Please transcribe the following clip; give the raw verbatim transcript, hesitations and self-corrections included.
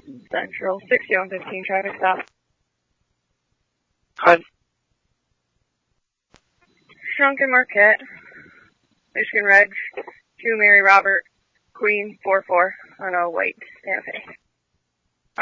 Central, sixty one fifteen, traffic stop. Hi. Shrunken Marquette, Michigan Reg, two Mary Robert, Queen, four four, on a white Santa Fe.